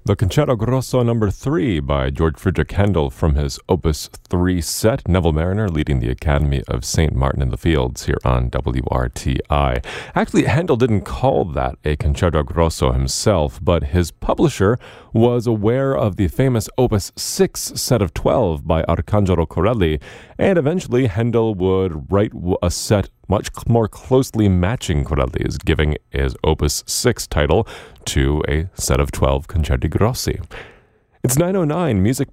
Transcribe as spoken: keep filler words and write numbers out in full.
The Concerto Grosso number three by George Friedrich Handel from his Opus three set, Neville Mariner leading the Academy of Saint Martin in the Fields here on W R T I. Actually, Handel didn't call that a Concerto Grosso himself, but his publisher was aware of the famous Opus six set of twelve by Arcangelo Corelli, and eventually Handel would write a set much more closely matching Corelli's, giving his Opus six title to a set of twelve Concerti Grossi. It's nine oh nine, music